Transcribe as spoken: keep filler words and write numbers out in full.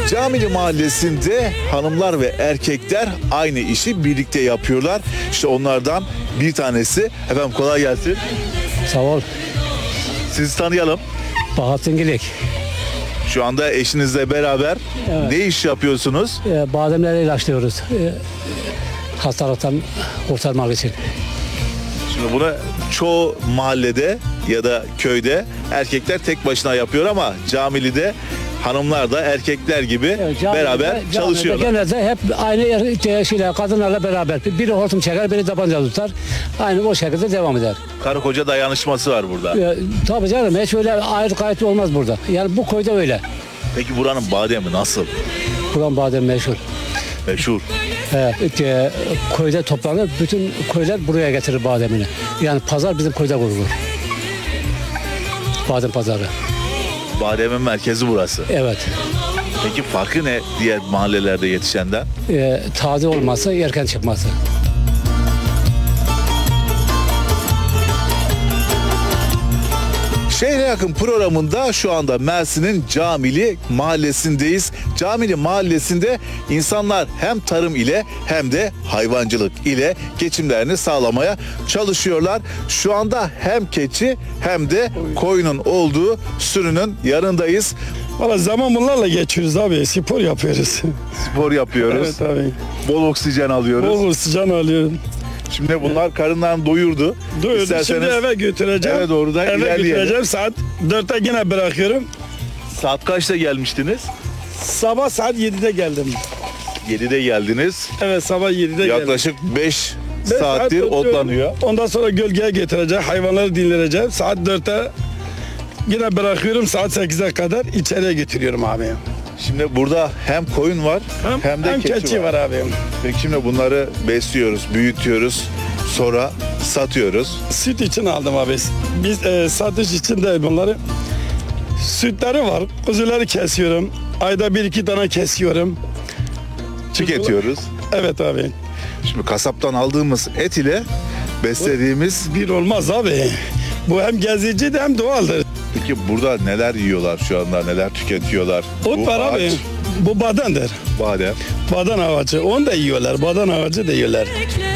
Camili Mahallesi'nde hanımlar ve erkekler aynı işi birlikte yapıyorlar. İşte onlardan bir tanesi. Efendim kolay gelsin. Sağ ol. Sizi tanıyalım. Bahattin Gilik. Şu anda eşinizle beraber Evet. ne iş yapıyorsunuz? Ee, bademleri ilaçlıyoruz. Ee, hastalıktan kurtarmak için. Şimdi bunu çoğu mahallede ya da köyde erkekler tek başına yapıyor ama Camili'de hanımlar da erkekler gibi Evet, camide- beraber camide çalışıyorlar. Genelde hep aynı er- şeyle, kadınlarla beraber. Biri hortum çeker, biri tabanca tutar. Aynı o şekilde devam eder. Karı koca dayanışması var burada. Ee, tabii canım, hiç öyle ayrı kayıt olmaz burada. Yani bu köyde öyle. Peki buranın bademi nasıl? Buran badem meşhur. Meşhur. Ee, e, köyde toplanır, bütün köyler buraya getirir bademini. Yani pazar bizim köyde kurulur. Badem pazarı. Bademin merkezi burası. Evet. Peki farkı ne diğer mahallelerde yetişenden? Ee, taze olması, erken çıkması. Şehre Yakın programında şu anda Mersin'in Camili Mahallesi'ndeyiz. Camili Mahallesi'nde insanlar hem tarım ile hem de hayvancılık ile geçimlerini sağlamaya çalışıyorlar. Şu anda hem keçi hem de koyunun olduğu sürünün yanındayız. Valla zaman bunlarla geçiyoruz abi. Spor yapıyoruz. Spor yapıyoruz. Evet abi. Bol oksijen alıyoruz. Bol sıcan alıyorum. Şimdi bunlar karınlarını doyurdu. Dur, İsterseniz şimdi eve götüreceğim. eve doğru da Eve ilerleyelim. götüreceğim. Saat dörtte yine bırakıyorum. Saat kaçta gelmiştiniz? Sabah saat yedide geldim. yedide geldiniz. Evet, sabah yedide geldim. Yaklaşık beş Beş saattir saat otlanıyor. Ondan sonra gölgeye getireceğim. Hayvanları dinleneceğim. Saat dörtte yine bırakıyorum. Saat sekize kadar içeriye götürüyorum abi. Şimdi burada hem koyun var hem, Hem, de hem keçi, keçi var. var abi. Peki şimdi bunları besliyoruz, büyütüyoruz, sonra satıyoruz. Süt için aldım abi. Biz e, satış için değil bunları. Sütleri var. Kuzuları kesiyorum. Ayda bir iki tane kesiyorum. Tüketiyoruz. Evet abi. Şimdi kasaptan aldığımız et ile beslediğimiz... Bir olmaz abi. Bu hem gezici de hem doğaldır. Peki burada neler yiyorlar şu anda, neler tüketiyorlar? Ot Bu var ağaç, abi. Bu badandır. badem. Badan ağacı. Onu da yiyorlar. Badan ağacı da yiyorlar.